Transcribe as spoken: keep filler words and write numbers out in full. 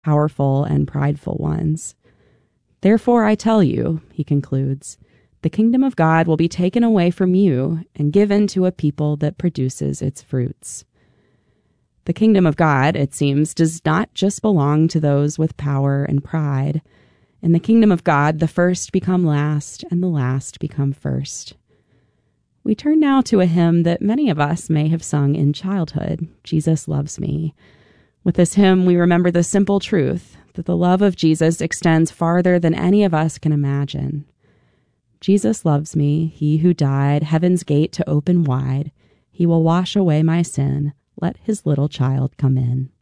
powerful and prideful ones. Therefore I tell you, he concludes, the kingdom of God will be taken away from you and given to a people that produces its fruits. The kingdom of God, it seems, does not just belong to those with power and pride. In the kingdom of God, the first become last and the last become first. We turn now to a hymn that many of us may have sung in childhood, Jesus Loves Me. With this hymn, we remember the simple truth that the love of Jesus extends farther than any of us can imagine. Jesus loves me, he who died, heaven's gate to open wide. He will wash away my sin. Let his little child come in.